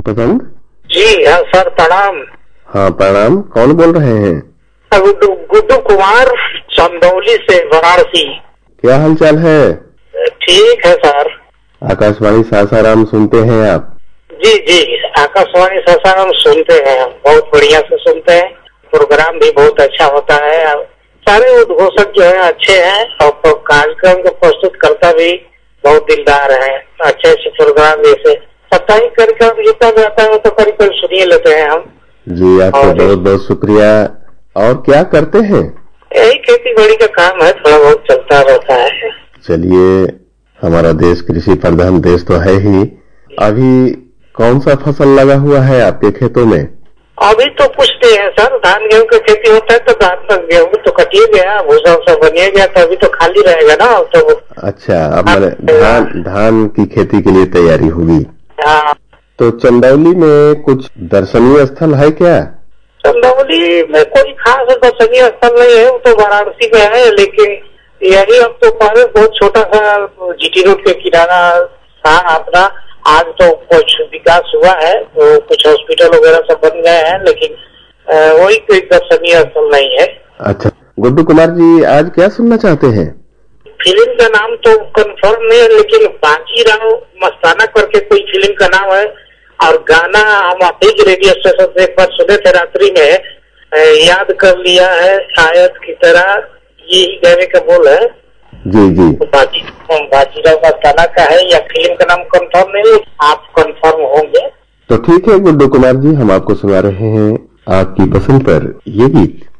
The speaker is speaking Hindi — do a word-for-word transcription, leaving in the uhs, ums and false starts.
मनपसंद। जी हाँ सर, प्रणाम। हाँ प्रणाम, कौन बोल रहे हैं? गुड्डू गुड्डू कुमार, चंदौली से, वाराणसी। क्या हालचाल है? ठीक है सर। आकाशवाणी सासाराम सुनते हैं आप? जी जी, आकाशवाणी सासाराम सुनते हैं, बहुत बढ़िया से सुनते हैं। प्रोग्राम भी बहुत अच्छा होता है, सारे उद्घोषक जो है अच्छे हैं और कार्यक्रम को प्रस्तुत करता भी बहुत दिलदार है। अच्छे अच्छे प्रोग्राम जैसे साप्ताहिक कार्यक्रम जितना भी आता है वो तो करीब करीब सुनिए लेते हैं हम। जी आपका बहुत बहुत शुक्रिया। और क्या करते हैं? यही खेती बाड़ी का काम है, थोड़ा बहुत चलता रहता है। चलिए, हमारा देश कृषि प्रधान देश तो है ही। अभी कौन सा फसल लगा हुआ है आपके खेतों में? अभी तो कुछ नहीं है सर, धान गेहूं की खेती होता है तो धान तक गेहूं तो कटिए गया, भूसा वूसा बनिए गया, तो अभी तो खाली रहेगा ना। तो अच्छा, अब मैंने धान धान की खेती के लिए तैयारी होगी। हाँ। तो चंदौली में कुछ दर्शनीय स्थल है क्या? चंदौली में कोई खास दर्शनीय स्थल नहीं है, वो तो वाराणसी में है, लेकिन यही अब तो पहले बहुत छोटा सा जीटी रोड के किनारा था अपना। आज तो कुछ विकास हुआ है, तो कुछ हॉस्पिटल वगैरह सब बन गए हैं, लेकिन वही कोई दर्शनीय स्थल नहीं है। अच्छा गुड्डू कुमार जी, आज क्या सुनना चाहते हैं? फिल्म का नाम तो कंफर्म नहीं है, लेकिन बाजीराव मस्ताना करके कोई फिल्म का नाम है। और गाना हम आप रेडियो स्टेशन से एक बार सुने थे रात्रि में, याद कर लिया है शायद की तरह, यही गाने का बोल है। जी जी, तो बाजी बाजीराव मस्ताना का है या फिल्म का नाम कंफर्म नहीं, आप कंफर्म होंगे। तो ठीक है गुड्डू कुमार जी, हम आपको सुना रहे हैं आपकी पसंद पर ये गीत।